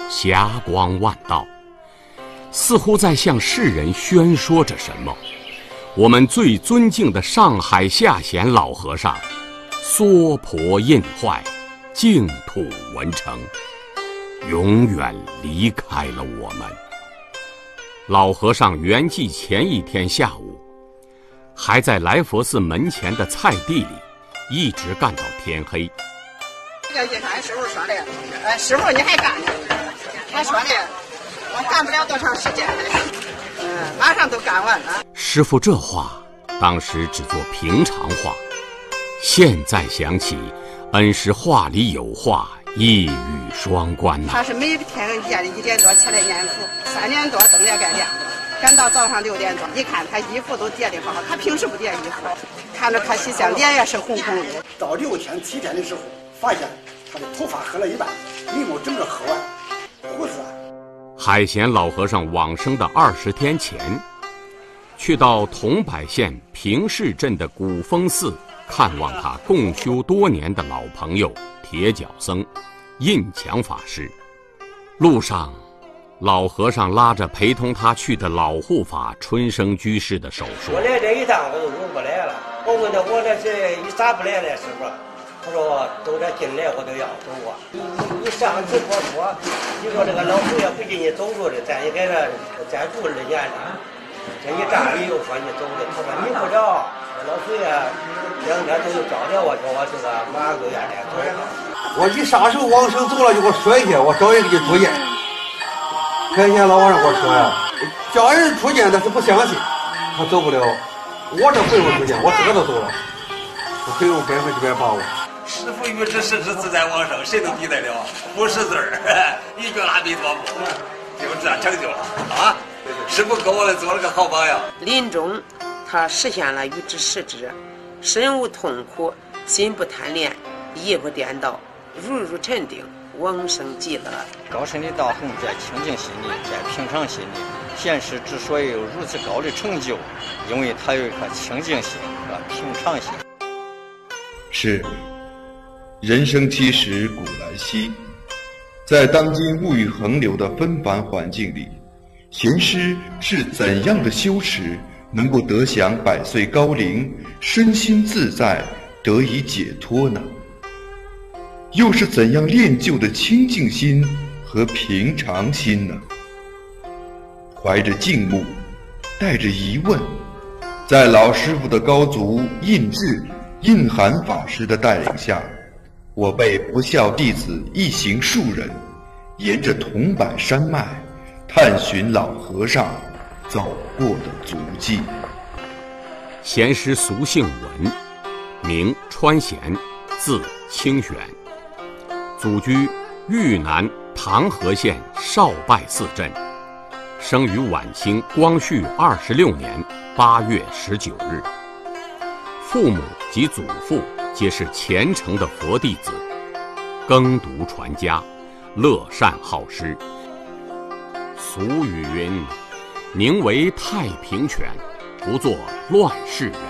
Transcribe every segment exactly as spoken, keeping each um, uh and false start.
霞光万道，似乎在向世人宣说着什么。我们最尊敬的上海下贤老和尚娑婆印坏，净土文成，永远离开了我们。老和尚圆寂前一天下午，还在来佛寺门前的菜地里一直干到天黑。 这个俺师傅说的，呃，师傅你还干呢？他说的，我干不了多长时间，嗯，马上都干完了。 师傅这话当时只做平常话，现在想起，恩师话里有话，一语双关呐、啊。 他是每天夜里一点多起来念佛，三点多灯也该亮了，赶到早上六点多，一看他衣服都叠得好，他平时不叠衣服，看着他洗相脸也是红红的。 到六天七天的时候，发现他的头发黑了一半，眉毛整个黑完，胡子。 海贤老和尚往生的二十天前，去到桐柏县平市镇的古峰寺看望他共修多年的老朋友铁脚僧印强法师。路上，老和尚拉着陪同他去的老护法春生居士的手说：“ 我来这一趟我都入不来了。我问他，我这是一咋不来了，师傅？他说都这进来我都要走啊。你你你上次我说，你说这个老祖爷不给你走着的，咱也给他再住二年了。这一站里又说你走的，他说你不着，老祖爷两天都找着我，叫我这个马上就愿来走。 我一啥时候往生走了就给我说一下，我找人给你出见。开天老和尚给我说呀，叫人出见他是不相信，他走不了。我这回我出见，我这个都走了，我可以用百分之百把握。 师父与之实之自在往生，谁能比得了？不识字儿，一句阿弥陀佛，就这样成就了啊！师父给我们做了个好榜样。 临终，他实现了与之实之，身无痛苦，心不贪恋，意不颠倒，如如沉定，往生极乐。 高深的道行在清净心里，在平常心里。贤师之所以有如此高的成就，因为他有一颗清净心和平常心。 是。人生七十古来稀，在当今物欲横流的纷繁环境里，贤师是怎样的修持能够得享百岁高龄，身心自在，得以解脱呢？又是怎样练就的清净心和平常心呢？怀着敬慕，带着疑问，在老师傅的高足印智印涵法师的带领下，我辈不孝弟子一行数人，沿着桐柏山脉，探寻老和尚走过的足迹。 贤师俗姓文，名川贤，字清玄，祖居豫南唐河县少拜寺镇，生于晚清光绪二十六年八月十九日。父母及祖父皆是虔诚的佛弟子，耕读传家，乐善好施。俗语云：宁为太平犬，不做乱世人。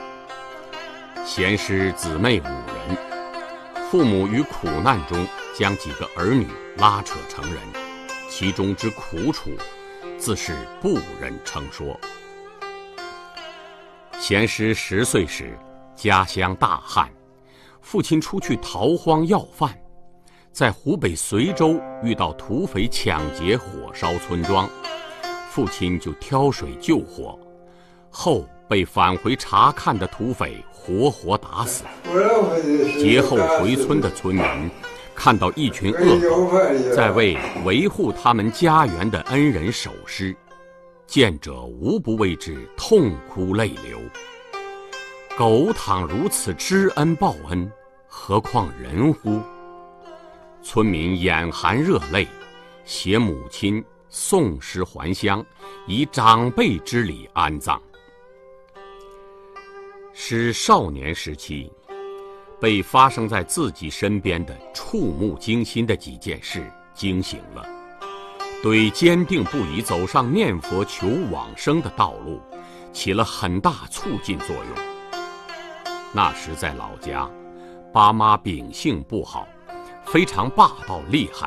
贤师姊妹五人，父母于苦难中将几个儿女拉扯成人，其中之苦楚，自是不忍称说。贤师十岁时，家乡大旱，父亲出去逃荒要饭，在湖北随州遇到土匪抢劫火烧村庄，父亲就挑水救火，后被返回查看的土匪活活打死。劫后回村的村民看到一群恶狗在为维护他们家园的恩人守尸，见者无不为之痛哭泪流。狗倘如此知恩报恩，何况人乎？村民眼含热泪，携母亲送尸还乡，以长辈之礼安葬。师少年时期，被发生在自己身边的触目惊心的几件事惊醒了，对坚定不移走上念佛求往生的道路起了很大促进作用。那时在老家，爸妈秉性不好，非常霸道厉害，